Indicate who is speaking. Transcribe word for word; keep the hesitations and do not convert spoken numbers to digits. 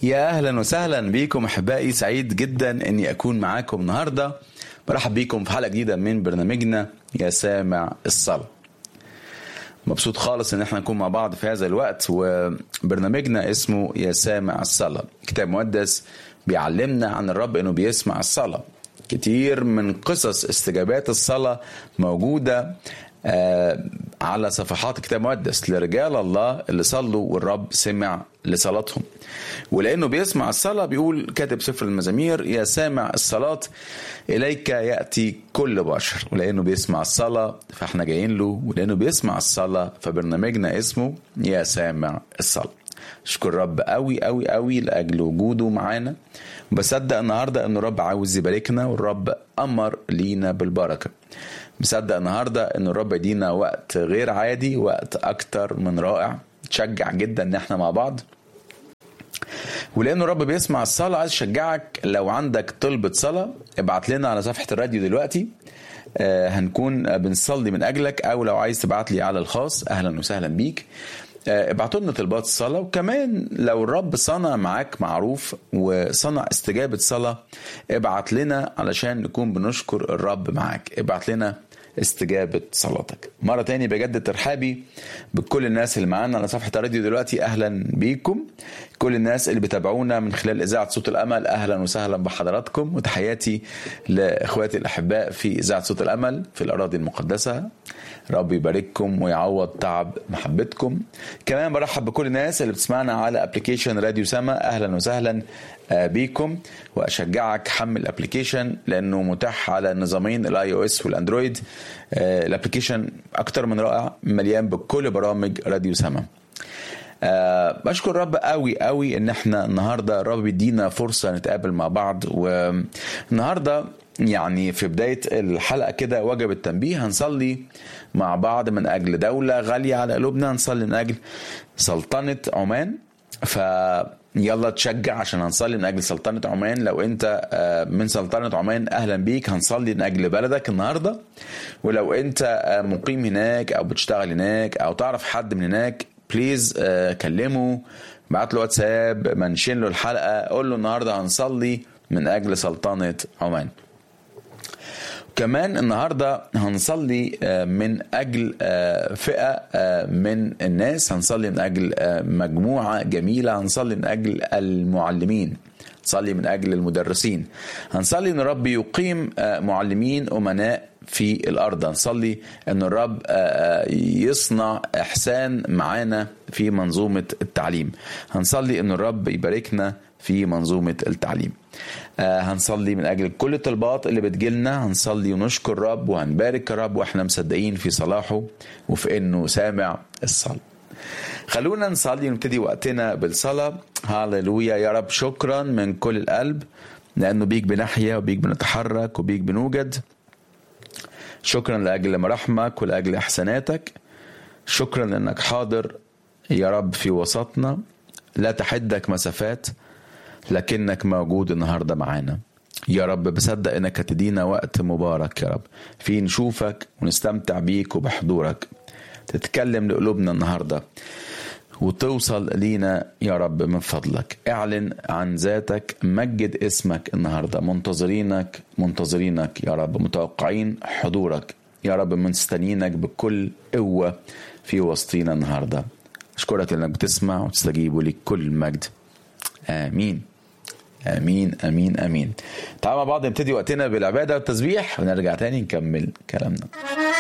Speaker 1: يا أهلا وسهلا بيكم أحبائي، سعيد جدا أني أكون معاكم النهاردة. برحب بيكم في حلقة جديدة من برنامجنا يا سامع الصلاة. مبسوط خالص أن احنا نكون مع بعض في هذا الوقت، وبرنامجنا اسمه يا سامع الصلاة. كتاب مقدس بيعلمنا عن الرب أنه بيسمع الصلاة. كتير من قصص استجابات الصلاة موجودة آه على صفحات كتاب مقدس لرجال الله اللي صلوا والرب سمع لصلاتهم. ولأنه بيسمع الصلاة بيقول كاتب سفر المزامير: يا سامع الصلاة إليك يأتي كل بشر. ولأنه بيسمع الصلاة فاحنا جايين له، ولأنه بيسمع الصلاة فبرنامجنا اسمه يا سامع الصلاة. اشكر رب قوي قوي قوي لأجل وجوده معانا، وبصدق النهاردة أن الرب عاوز يباركنا، والرب أمر لينا بالبركة. مصدق النهاردة أن الرب يدينا وقت غير عادي، وقت أكتر من رائع. تشجع جدا أن احنا مع بعض، ولأنه الرب بيسمع الصلاة عايز شجعك. لو عندك طلبة صلاة ابعت لنا على صفحة الراديو دلوقتي، آه هنكون بنصلي من أجلك. أو لو عايز تبعت لي على الخاص أهلا وسهلا بيك. آه ابعتوا لنا طلبات الصلاة. وكمان لو الرب صنع معاك معروف وصنع استجابة صلاة ابعت لنا علشان نكون بنشكر الرب معاك. ابعت لنا استجابة صلاتك. مرة تاني بجدد ترحابي بكل الناس اللي معانا على صفحة الراديو دلوقتي، أهلا بيكم. كل الناس اللي بتابعونا من خلال إذاعة صوت الأمل أهلا وسهلا بحضراتكم. وتحياتي لإخواتي الأحباء في إذاعة صوت الأمل في الأراضي المقدسة. رب يبارككم ويعوض تعب محبتكم. كمان برحب بكل الناس اللي بتسمعنا على أبليكيشن راديو سما، أهلا وسهلا بيكم. وأشجعك حمل الابليكيشن لأنه متاح على النظامين الاي او اس والاندرويد. الابليكيشن أكتر من رائع، مليان بكل برامج راديو سما. أه بشكر رب قوي قوي ان احنا النهاردة الرب بيدينا فرصة نتقابل مع بعض. والنهاردة يعني في بداية الحلقة كده وجب التنبيه، هنصلي مع بعض من أجل دولة غالية على قلوبنا، هنصلي من أجل سلطنة عمان. فيلا تشجع عشان هنصلي من أجل سلطنة عمان. لو أنت من سلطنة عمان أهلا بيك، هنصلي من أجل بلدك النهاردة. ولو أنت مقيم هناك أو بتشتغل هناك أو تعرف حد من هناك، بليز كلمه، بعت له واتساب، منشن له الحلقة، قول له النهاردة هنصلي من أجل سلطنة عمان. كمان النهاردة هنصلي من أجل فئة من الناس، هنصلي من أجل مجموعة جميلة، هنصلي من أجل المعلمين، هنصلي من أجل المدرسين، هنصلي أن الرب يقيم معلمين أمناء في الأرض، هنصلي أن الرب يصنع إحسان معانا في منظومة التعليم، هنصلي أن الرب يباركنا في منظومة التعليم. هنصلي من أجل كل الطلبات اللي بتجيلنا، هنصلي ونشكر الرب وهنبارك الرب وإحنا مصدقين في صلاحه وفي إنه سامع الصلاة. خلونا نصلي ونبتدي وقتنا بالصلاة. هاللويا يا رب، شكرا من كل القلب لأنه بيك بنحيا وبيك بنتحرك وبيك بنوجد. شكرا لأجل مراحمك ولأجل إحساناتك. شكرا لأنك حاضر يا رب في وسطنا، لا تحدك مسافات لكنك موجود النهاردة معانا يا رب. بصدق انك هتدينا وقت مبارك يا رب في نشوفك ونستمتع بيك وبحضورك، تتكلم لقلوبنا النهاردة وتوصل لينا يا رب. من فضلك اعلن عن ذاتك، مجد اسمك النهاردة. منتظرينك منتظرينك يا رب، متوقعين حضورك يا رب، مستنينك بكل قوة في وسطينا النهاردة. أشكرك لأنك بتسمع وتستجيب، لك كل مجد. آمين آمين آمين آمين. تعالوا مع بعض نبتدي وقتنا بالعبادة والتسبيح ونرجع تاني نكمل كلامنا.